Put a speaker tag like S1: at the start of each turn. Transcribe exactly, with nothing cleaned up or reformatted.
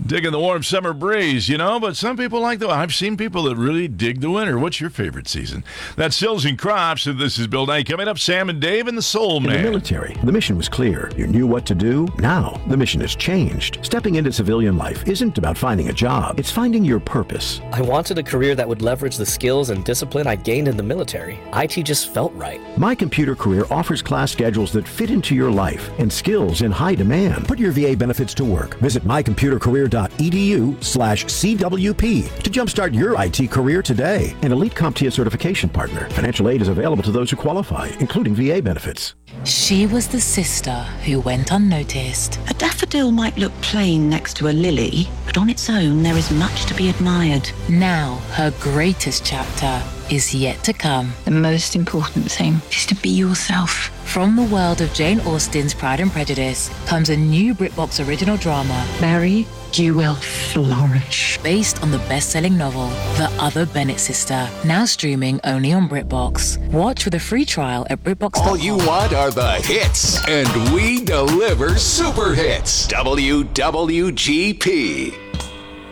S1: Digging the warm summer breeze, you know, but some people like the. I've seen people that really dig the winter. What's your favorite season? That's Sills and Crops, and this is Bill Nye. Coming up, Sam and Dave and the Soul Man.
S2: In the military, the mission was clear. You knew what to do. Now, the mission has changed. Stepping into civilian life isn't about finding a job. It's finding your purpose.
S3: I wanted a career that would leverage the skills and discipline I gained in the military. I T just felt right.
S2: My Computer Career offers class schedules that fit into your life and skills in high demand. Put your V A benefits to work. Visit my computer career dot e d u slash C W P to jumpstart your I T career today. An Elite CompTIA certification partner. Financial aid is available to those who qualify, including V A benefits.
S4: She was the sister who went unnoticed.
S5: A daffodil might look plain next to a lily, but on its own there is much to be admired.
S4: Now, her greatest chapter is yet to come.
S5: The most important thing is to be yourself.
S4: From the world of Jane Austen's Pride and Prejudice comes a new BritBox original drama.
S5: Mary, you will flourish.
S4: Based on the best-selling novel, The Other Bennett Sister, now streaming only on BritBox. Watch with a free trial at BritBox.
S6: All you want are the hits, and we deliver super hits. W W G P.